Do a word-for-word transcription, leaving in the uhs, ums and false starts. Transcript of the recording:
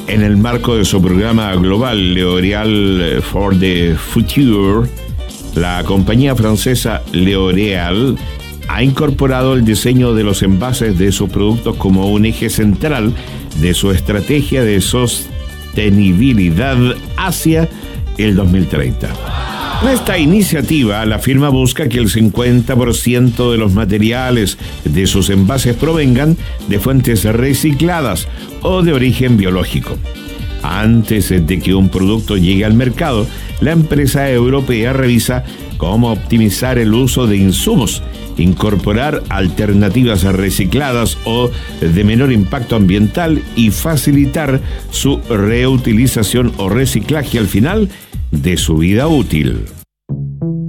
En el marco de su programa global L'Oréal for the Future, la compañía francesa L'Oréal ha incorporado el diseño de los envases de sus productos como un eje central de su estrategia de sostenibilidad hacia el dos mil treinta. En esta iniciativa, la firma busca que el cincuenta por ciento de los materiales de sus envases provengan de fuentes recicladas o de origen biológico. Antes de que un producto llegue al mercado, la empresa europea revisa cómo optimizar el uso de insumos, incorporar alternativas recicladas o de menor impacto ambiental y facilitar su reutilización o reciclaje al final de su vida útil.